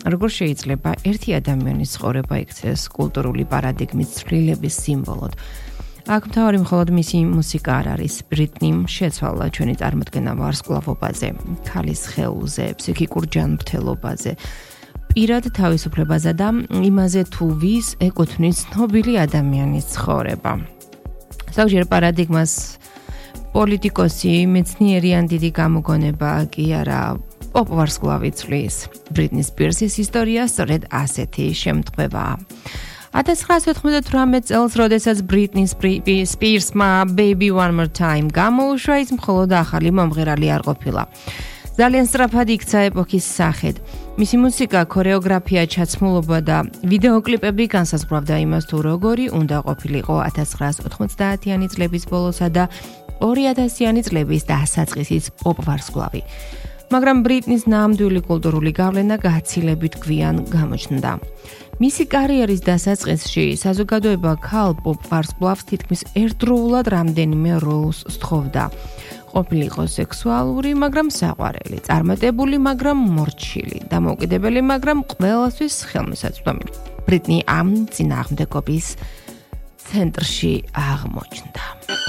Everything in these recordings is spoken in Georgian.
როგორ შეიძლება ერთი ადამიანის ცხოვრება იქცეს კულტურული პარადიგმის ცვლილების სიმბოლოდ. აქ მთავარი მხოლოდ მისი მუსიკა არ არის. ბრიტნიმ შეცვალა ჩვენი წარმოდგენა ვარსკვლავობაზე, ქალის სხეულზე, ფსიქიკურ ჯანმრთელობაზე, პირად თავისუფლებაზე და იმაზე თუ ვის ეკუთვნის ცნობილი ადამიანის ცხოვრება. ზოგჯერ პარადიგმას პოლიტიკოსი, მეცნიერი ან დიდი გამოგონება კი არა პოპ ვარსკვლავი ცვლის. ბრიტნი სპირსის ისტორია სწორედ ასეთი შემთხვევაა. 1998 წელს, როდესაც ბრიტნი სპირსმა Baby One More Time გამოუშვა, ის მხოლოდ ახალი მომღერალი არ ყოფილა. ძალიან სწრაფად იქცა ეპოქის სახედ. მისი მუსიკა, ქორეოგრაფია, ჩაცმულობა და ვიდეოკლიპები განსაზღვრავდა იმას, თუ როგორი უნდა ყოფილიყო 1990-იანი წლების ბოლოსა და 2000-იანი წლების დასაწყისის პოპ ვარსკვლავი. მაგრამ ბრიტნის ნამდვილი კულტურული გავლენა გაცილებით გვიან გამოჩნდა. მისი კარიერის დასაწყისში საზოგადოება ქალ პოპ ვარსკვლავს თითქმის ერთდროულად რამდენიმე როლს სთხოვდა. ყოფილიყო სექსუალური, მაგრამ საყვარელი, წარმატებული, მაგრამ მორჩილი, დამოუკიდებელი, მაგრამ ყველასთვის ხელმისაწვდომი. ბრიტნი ამ წინააღმდეგობის ცენტრში აღმოჩნდა.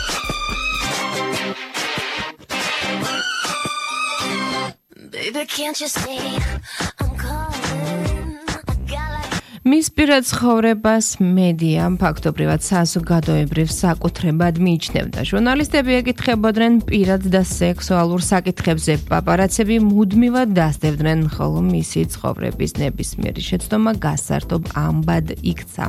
Baby, can't you see I'm calling? მის პირად ცხოვრებას მედიამ ფაქტობრივად საზოგადოებრივ საკუთრებად მიიჩნევდა. ჟურნალისტები ეკითხებოდნენ პირად და სექსუალურ საკითხებზე, პაპარაცები მუდმივად დასდევდნენ, ხოლო მისი ცხოვრების ნებისმიერი შეცდომა გასართობ ამბად იქცა.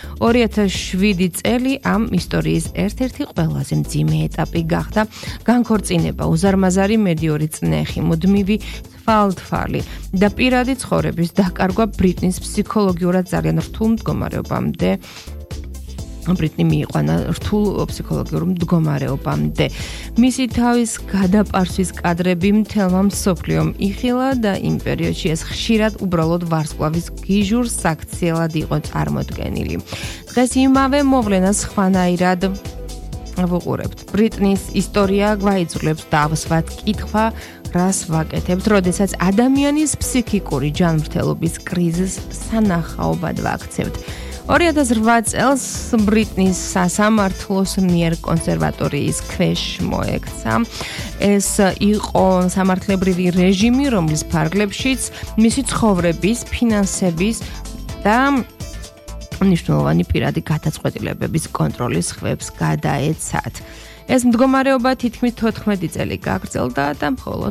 2007 წელი ამ ისტორიის ერთ-ერთი ყველაზე მძიმე ეტაპი გახდა განქორწინება, უზარმაზარი მედიური წნეხი, მუდმივი თვალთვალი და პირადი ცხოვრების დაკარგვა ბრიტნის ფსიქოლოგიურად ძალიან რთულ მდგომარეობამდე. ბრიტნი მიიყვანა რთულ ფსიქოლოგიურ მდგომარეობამდე. მისი თავის გადაპარსვის კადრები მთელმა მსოფლიომ იხილა და იმ პერიოდში ეს ხშირად უბრალოდ ვარსკვლავის გიჟურ საქციელად იყო წარმოდგენილი. დღეს იმავე მოვლენას ხვანაირად ვუყურებთ. ბრიტნის ისტორია გვაიძულებს დავსვათ კითხვა, რას ვაკეთებთ, როდესაც ადამიანის ფსიქიკური ჯანმრთელობის კრიზისს სანახაობად ვაქცევთ. 2008 წელს ბრიტნის სასამართლოს მიერ კონსერვატორიის ქვეშ მოექცა. ეს იყო სამართლებრივი რეჟიმი, რომლის ფარგლებშიც მისი ცხოვრების, ფინანსების და მნიშვნელოვანი პირადი გადაწყვეტილებების კონტროლის ხვებს გადაეცათ. ეს მდგომარეობა თითქმის 14 წელი გაგრძელდა და მხოლოდ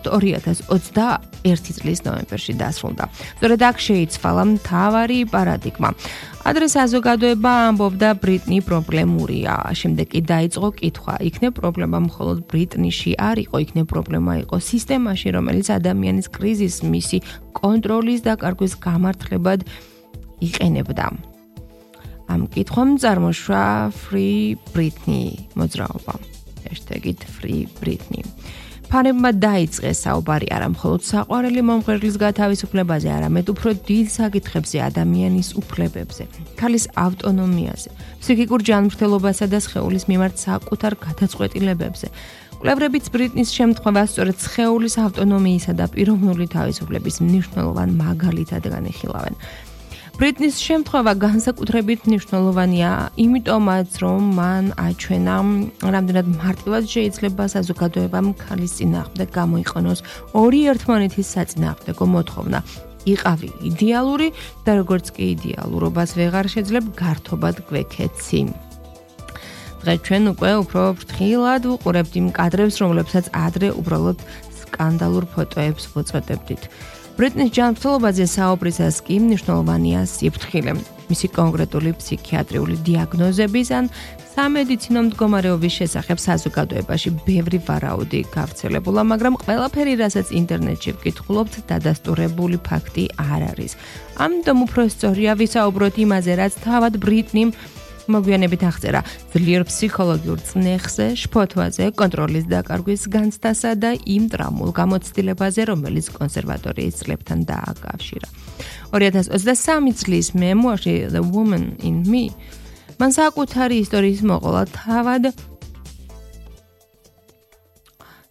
2021 წლის ნოემბერში დასრულდა. სწორედ აქ შეიცვალა მთავარი პარადიგმა. ადრე საზოგადოება ამბობდა ბრიტნი პრობლემურია. შემდეგ კი დაიწყო კითხვა, იქნებ პრობლემა მხოლოდ ბრიტნიში არ იყო, იქნებ პრობლემა იყო სისტემაში, რომელიც ადამიანის კრიზისს მისი კონტროლის დაკარგვის გამართლებად იყენებდა. ამ კითხვამ წარმოშვა Free Britney მოძრაობა. #Free Britney. ფანებმა დაიწყეს საუბარი არა მხოლოდ საყვარელი მომღერლის გათავისუფლებაზე, არამედ უფრო დიდ საკითხებზე, ადამიანის უფლებებზე, ქალის ავტონომიაზე, ფსიქიკურ ჯანმრთელობასა და სხეულის მიმართ საკუთარ გადაწყვეტილებებზე. კვლევრებიც ბრიტნის შემთხვევას სწორედ სხეულის ავტონომიისა და პიროვნული თავისუფლების მნიშვნელოვან მაგალითად განიხილავენ. ბრიტნის შემთხვევა განსაკუთრებით მნიშვნელოვანია, იმიტომაც, რომ მან აჩვენა, რამდენად მარტივად შეიძლება საზოგადოებამ ქალის წინააღმდეგ გამოიყენოს ორი ერთმანეთის საწინააღმდეგო მოთხოვნა. იყავი იდეალური და როგორც კი იდეალურობას ვეღარ შეძლებ გართობად გვექეცი. დღეს ჩვენ უკვე უფრო ფრთხილად ვუყურებთ იმ კადრებს, რომლებსაც ადრე უბრალოდ სკანდალურ ფოტოებს ვუწოდებდით. ბრიტნის ჯანმრთელობაზე საუბრისას კი მნიშვნელოვანია სიფრთხილე. მისი კონკრეტული ფსიქიატრიული დიაგნოზების ან სამედიცინო მდგომარეობის შესახებ საზოგადოებაში ბევრი ვარაუდი გავრცელებულა, მაგრამ ყველაფერი, რასაც ინტერნეტში ვკითხულობთ, დადასტურებული ფაქტი არ არის. ამიტომ უფრო სწორია ვისაუბროთ იმაზე, რაც თავად ბრიტნიმ მოგვიანებით აღწერა ძლიერ ფსიქოლოგიურ წნეხზე, შფოთვაზე, კონტროლის დაკარგვის განცდასა და იმ ტრაუმულ გამოცდილებაზე, რომელიც კონსერვატორიის წლებთან დააკავშირა. 2023 წლის მემუარში The Woman in Me მან საკუთარი ისტორიის მოყოლა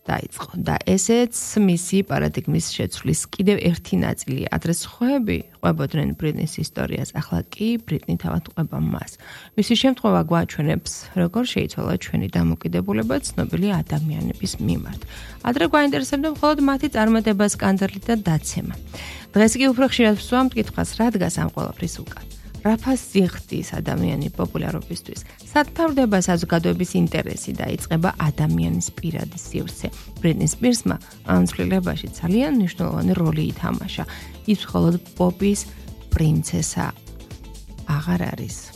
დაიწყო და ესეც მისი პარადიგმის შეცვლის კიდევ ერთი ნაწილია. ადრე სხვაები ყვებოდნენ ბრიტნის ისტორიას, ახლა კი ბრიტნი თავად ყვება მას. მისი შემთხვევა გვაჩვენებს, როგორ შეიცვალა ჩვენი დამოკიდებულება ცნობილი ადამიანების მიმართ. ადრე გვაინტერესებდა მხოლოდ მათი წარმატება, სკანდალი და დაცემა. დღეს კი უფრო ხშირად ვსვამ მკითხვას, რა დგას ამ ყველაფრის უკან. რა ფასს იხდის ადამიანი პოპულარობისთვის? სად თავდება საზოგადოების ინტერესი და იწყება ადამიანის პირადი სივრცე? ბრიტნი სპირსმა ამ ცვლილებაში ძალიან მნიშვნელოვანი როლი ითამაშა. ის მხოლოდ პოპის პრინცესა აღარ არის.